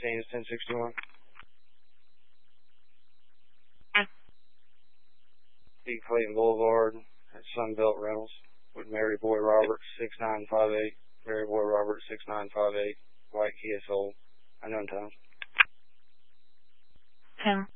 is 1061. Big Clayton Boulevard at Sunbelt Rentals with Mary Boy Roberts, 6958. Mary Boy Roberts, 6958. White Kia sold. Unknown times. 10.